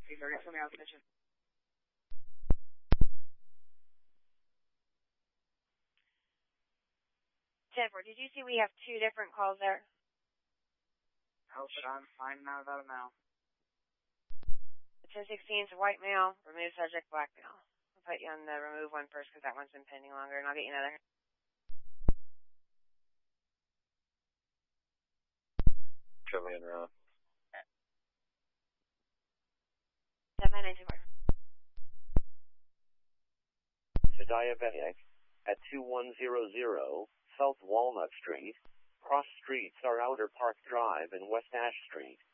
3:30 for male attention. Jennifer, did you see we have 2 different calls there? Oh, but I'm finding out about it now. 1016 is a white male, remove subject, black male. I'll put you on the remove one first because that one's been pending longer, and I'll get you another. Show me in round. 7924. The diabetic at 2100 South Walnut Street. Cross streets are Outer Park Drive and West Ash Street.